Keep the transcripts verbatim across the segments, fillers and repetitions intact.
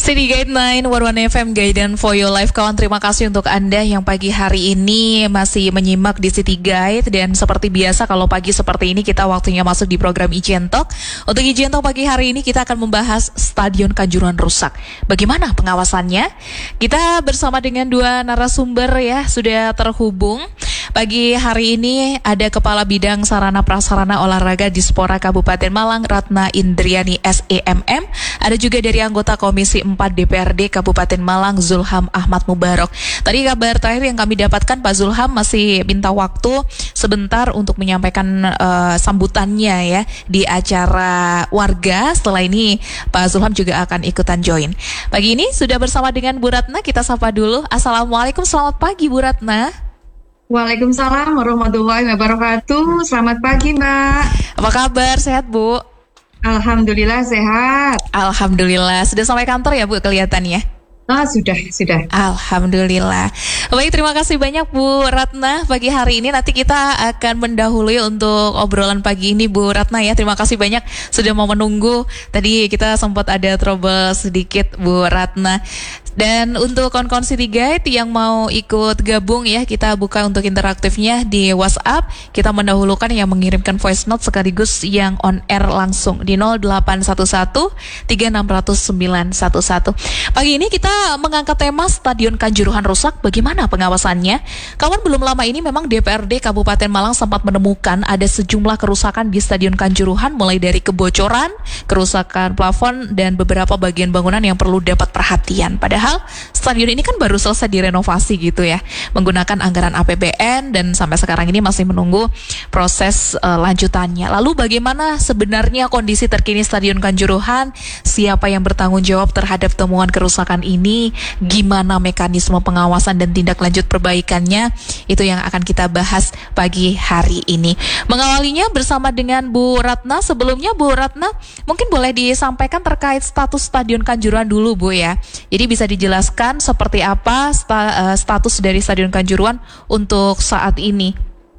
City Guide sembilan satu satu F M Guidance for Your Life. Kawan, terima kasih untuk Anda yang pagi hari ini masih menyimak di City Guide. Dan seperti biasa kalau pagi seperti ini kita waktunya masuk di program Ijen Talk. Untuk Ijen Talk pagi hari ini kita akan membahas Stadion Kanjuruhan rusak. Bagaimana pengawasannya? Kita bersama dengan dua narasumber ya, sudah terhubung. Pagi hari ini ada Kepala Bidang Sarana Prasarana Olahraga Dispora Kabupaten Malang, Ratna Indriani S E M M. Ada juga dari anggota Komisi empat D P R D Kabupaten Malang, Zulham Ahmad Mubarok. Tadi kabar terakhir yang kami dapatkan, Pak Zulham masih minta waktu sebentar untuk menyampaikan uh, sambutannya ya di acara warga. Setelah ini Pak Zulham juga akan ikutan join. Pagi ini sudah bersama dengan Bu Ratna, kita sapa dulu. Assalamualaikum, selamat pagi Bu Ratna. Waalaikumsalam warahmatullahi wabarakatuh. Selamat pagi Mbak. Apa kabar, sehat Bu? Alhamdulillah sehat. Alhamdulillah. Sudah sampai kantor ya Bu kelihatannya? Ah, sudah, sudah. Alhamdulillah. Baik, terima kasih banyak Bu Ratna pagi hari ini. Nanti kita akan mendahului untuk obrolan pagi ini Bu Ratna ya. Terima kasih banyak sudah mau menunggu. Tadi kita sempat ada trouble sedikit Bu Ratna. Dan untuk kawan-kawan City Guide yang mau ikut gabung ya, kita buka untuk interaktifnya di WhatsApp. Kita mendahulukan yang mengirimkan voice note sekaligus yang on air langsung di nol delapan satu satu tiga enam nol nol sembilan satu satu. Pagi ini kita mengangkat tema Stadion Kanjuruhan rusak, bagaimana pengawasannya? Kawan, belum lama ini memang D P R D Kabupaten Malang sempat menemukan ada sejumlah kerusakan di Stadion Kanjuruhan, mulai dari kebocoran, kerusakan plafon, dan beberapa bagian bangunan yang perlu dapat perhatian. Padahal Padahal stadion ini kan baru selesai direnovasi gitu ya, menggunakan anggaran A P B N, dan sampai sekarang ini masih menunggu proses uh, lanjutannya. Lalu bagaimana sebenarnya kondisi terkini Stadion Kanjuruhan? Siapa yang bertanggung jawab terhadap temuan kerusakan ini? Gimana mekanisme pengawasan dan tindak lanjut perbaikannya? Itu yang akan kita bahas pagi hari ini. Mengawalinya bersama dengan Bu Ratna. Sebelumnya Bu Ratna, mungkin boleh disampaikan terkait status Stadion Kanjuruhan dulu Bu ya. Jadi bisa dijelaskan seperti apa sta, uh, status dari Stadion Kanjuruhan untuk saat ini?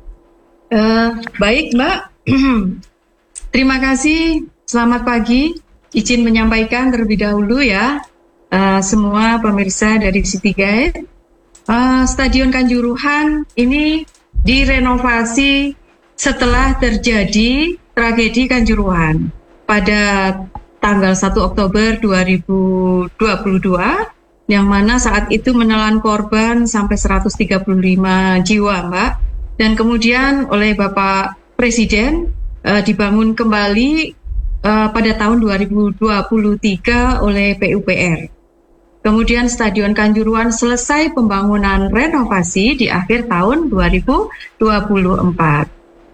Uh, baik Mbak, terima kasih. Selamat pagi. Izin menyampaikan terlebih dahulu ya, uh, semua pemirsa dari City Guide. Uh, Stadion Kanjuruhan ini direnovasi setelah terjadi tragedi Kanjuruhan pada tanggal satu Oktober dua ribu dua puluh dua, yang mana saat itu menelan korban sampai seratus tiga puluh lima jiwa Mbak, dan kemudian oleh Bapak Presiden uh, dibangun kembali uh, pada tahun dua ribu dua puluh tiga oleh P U P R. Kemudian Stadion Kanjuruhan selesai pembangunan renovasi di akhir tahun dua ribu dua puluh empat.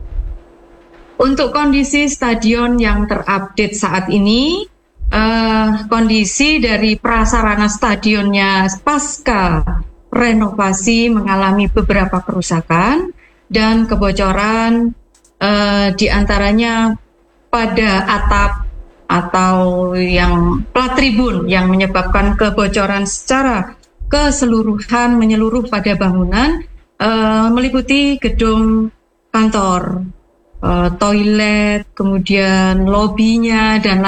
Untuk kondisi stadion yang terupdate saat ini, uh, kondisi dari prasarana stadionnya pasca renovasi mengalami beberapa kerusakan dan kebocoran, uh, diantaranya pada atap atau yang plat tribun yang menyebabkan kebocoran secara keseluruhan menyeluruh pada bangunan, uh, meliputi gedung kantor, Uh, toilet, kemudian lobinya, dan